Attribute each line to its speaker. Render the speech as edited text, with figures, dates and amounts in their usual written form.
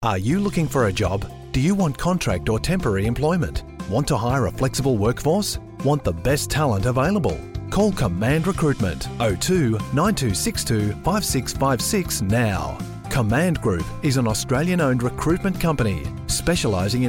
Speaker 1: Are you looking for a job? Do you want contract or temporary employment? Want to hire a flexible workforce? Want the best talent available? Call Command Recruitment 02 9262 5656 now. Command Group is an Australian-owned recruitment company specialising in